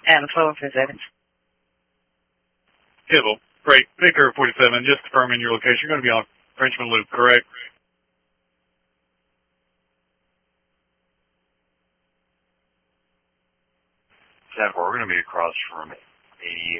And 1247. Hibble. Great. Baker 47, just confirming your location. You're going to be on Frenchman Loop, correct? We're going to be across from 88